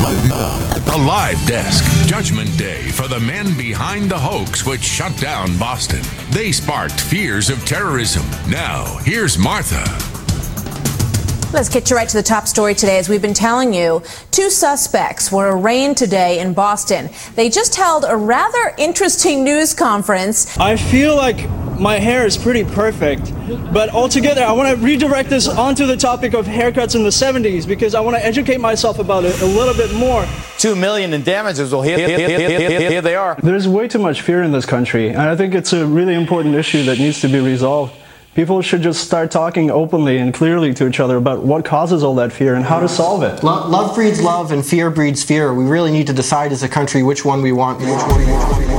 The Live Desk. Judgment Day for the men behind the hoax which shut down Boston. They sparked fears of terrorism. Now, here's Martha. Let's get you right to the top story today. As we've been telling you, 2 suspects were arraigned today in Boston. They just held a rather interesting news conference. I feel like my hair is pretty perfect, but altogether I want to redirect this onto the topic of haircuts in the 70s because I want to educate myself about it a little bit more. $2 million in damages. Well, here they are. There's way too much fear in this country, and I think it's a really important issue that needs to be resolved. People should just start talking openly and clearly to each other about what causes all that fear and how to solve it. Love breeds love and fear breeds fear. We really need to decide as a country which one we want.